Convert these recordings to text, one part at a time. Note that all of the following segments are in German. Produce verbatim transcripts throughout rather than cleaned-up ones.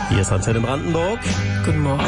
Hier ist Antenne Brandenburg. Guten Morgen.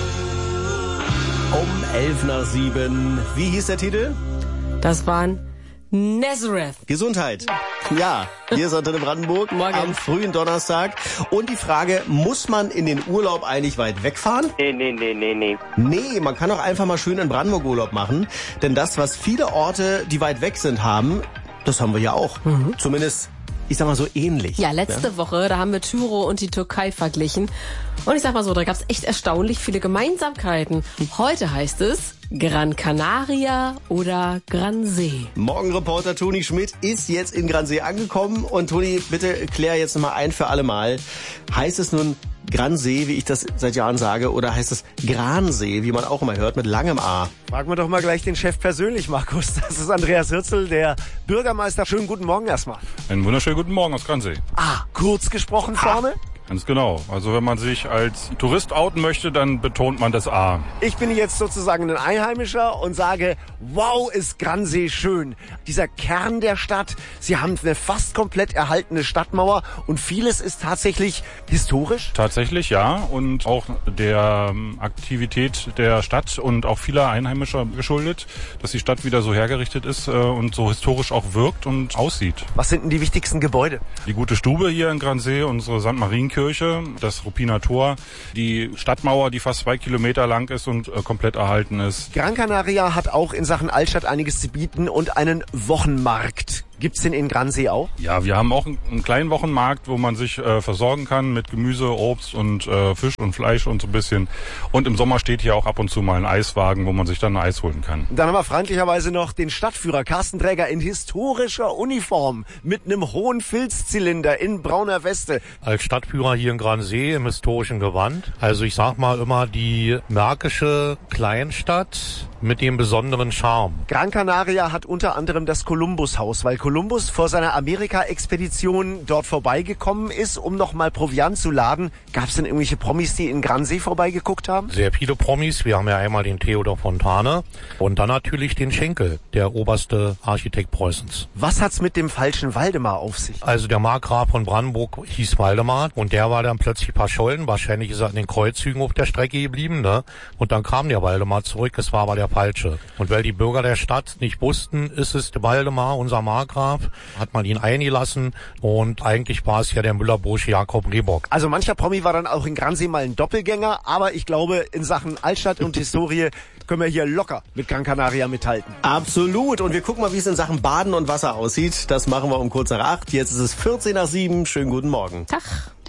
Um elf nach sieben. Wie hieß der Titel? Das waren Nazareth. Gesundheit. Ja, hier ist Antenne Brandenburg Morgen. Am frühen Donnerstag. Und die Frage, muss man in den Urlaub eigentlich weit wegfahren? Nee, nee, nee, nee, nee. Nee, man kann auch einfach mal schön in Brandenburg Urlaub machen. Denn das, was viele Orte, die weit weg sind, haben, das haben wir ja auch. Mhm. Zumindest, ich sag mal so ähnlich. Ja, letzte ja? Woche, da haben wir Tyro und die Türkei verglichen. Und ich sag mal so, da gab's echt erstaunlich viele Gemeinsamkeiten. Heute heißt es Gran Canaria oder Gransee. Morgenreporter Toni Schmidt ist jetzt in Gransee angekommen. Und Toni, bitte klär jetzt nochmal ein für alle Mal. Heißt es nun Gransee, wie ich das seit Jahren sage, oder heißt es Gransee, wie man auch immer hört, mit langem A? Fragen wir doch mal gleich den Chef persönlich, Markus. Das ist Andreas Hirzel, der Bürgermeister. Schönen guten Morgen erstmal. Einen wunderschönen guten Morgen aus Gransee. Ah, kurz gesprochen vorne? Ganz genau. Also wenn man sich als Tourist outen möchte, dann betont man das A. Ich bin jetzt sozusagen ein Einheimischer und sage, wow, ist Gransee schön. Dieser Kern der Stadt, sie haben eine fast komplett erhaltene Stadtmauer und vieles ist tatsächlich historisch. Tatsächlich, ja. Und auch der Aktivität der Stadt und auch vieler Einheimischer geschuldet, dass die Stadt wieder so hergerichtet ist und so historisch auch wirkt und aussieht. Was sind denn die wichtigsten Gebäude? Die Gute Stube hier in Gransee, unsere Sankt Marienkirche, das Ruppiner Tor, die Stadtmauer, die fast zwei Kilometer lang ist und äh, komplett erhalten ist. Gran Canaria hat auch in Sachen Altstadt einiges zu bieten und einen Wochenmarkt. Gibt's den in Gransee auch? Ja, wir haben auch einen, einen kleinen Wochenmarkt, wo man sich äh, versorgen kann mit Gemüse, Obst und äh, Fisch und Fleisch und so ein bisschen. Und im Sommer steht hier auch ab und zu mal ein Eiswagen, wo man sich dann ein Eis holen kann. Dann haben wir freundlicherweise noch den Stadtführer Carsten Träger in historischer Uniform mit einem hohen Filzzylinder in brauner Weste. Als Stadtführer hier in Gransee im historischen Gewand. Also ich sag mal immer die märkische Kleinstadt mit dem besonderen Charme. Gran Canaria hat unter anderem das Kolumbushaus, weil Kolumbus vor seiner Amerika-Expedition dort vorbeigekommen ist, um nochmal Proviant zu laden. Gab es denn irgendwelche Promis, die in Gransee vorbeigeguckt haben? Sehr viele Promis. Wir haben ja einmal den Theodor Fontane und dann natürlich den Schenkel, der oberste Architekt Preußens. Was hat's mit dem falschen Waldemar auf sich? Also der Markgraf von Brandenburg hieß Waldemar und der war dann plötzlich verschollen. Wahrscheinlich ist er an den Kreuzzügen auf der Strecke geblieben, ne? Und dann kam der Waldemar zurück. Es war aber der falsche. Und weil die Bürger der Stadt nicht wussten, ist es Waldemar, unser Markgraf, hat man ihn eingelassen und eigentlich war es ja der Müller-Bursche Jakob Rehbock. Also mancher Promi war dann auch in Gransee mal ein Doppelgänger, aber ich glaube, in Sachen Altstadt und Historie können wir hier locker mit Gran Canaria mithalten. Absolut. Und wir gucken mal, wie es in Sachen Baden und Wasser aussieht. Das machen wir um kurz nach acht. Jetzt ist es vierzehn nach sieben. Schönen guten Morgen. Tag.